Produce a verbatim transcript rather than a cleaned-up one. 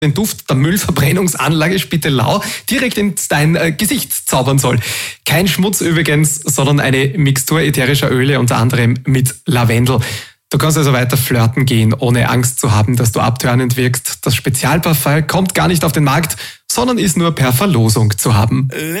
den Duft der Müllverbrennungsanlage Spittelau direkt ins dein äh, Gesicht zaubern soll. Kein Schmutz übrigens, sondern eine Mixtur ätherischer Öle, unter anderem mit Lavendel. Du kannst also weiter flirten gehen, ohne Angst zu haben, dass du abtörnend wirkst. Das Spezialparfum kommt gar nicht auf den Markt, sondern ist nur per Verlosung zu haben.